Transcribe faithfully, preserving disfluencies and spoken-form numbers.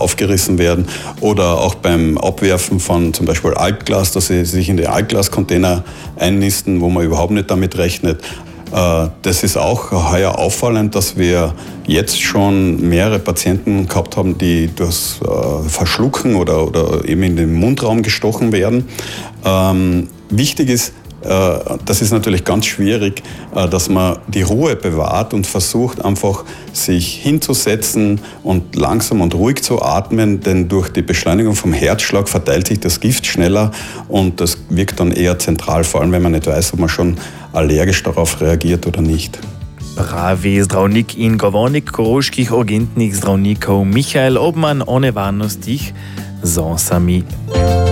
aufgerissen werden. Oder auch beim Abwerfen von zum Beispiel Altglas, dass sie sich in die Altglascontainer einnisten, wo man überhaupt nicht damit rechnet. Das ist auch heuer auffallend, dass wir jetzt schon mehrere Patienten gehabt haben, die durchs Verschlucken oder, oder eben in den Mundraum gestochen werden. Ähm, wichtig ist, das ist natürlich ganz schwierig, dass man die Ruhe bewahrt und versucht einfach sich hinzusetzen und langsam und ruhig zu atmen, denn durch die Beschleunigung vom Herzschlag verteilt sich das Gift schneller und das wirkt dann eher zentral, vor allem wenn man nicht weiß, ob man schon allergisch darauf reagiert oder nicht. Pravi zdravnik in govornik koroških urgentnih zdravnikov Michael Obman, one varnost jih z sami.